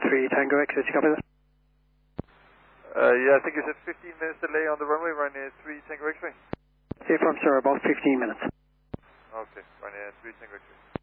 3 Tango X, did you copy that? Yeah, I think you said 15 minutes delay on the runway, Ryanair 3 Tango X-ray. Affirm, sir, about 15 minutes. Okay, Ryanair 3 Tango X-ray.